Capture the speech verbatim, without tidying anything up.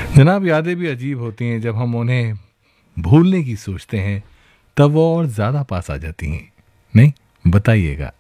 जनाब, यादें भी अजीब होती हैं, जब हम उन्हें भूलने की सोचते हैं तब वो और ज़्यादा पास आ जाती हैं, नहीं? बताइएगा।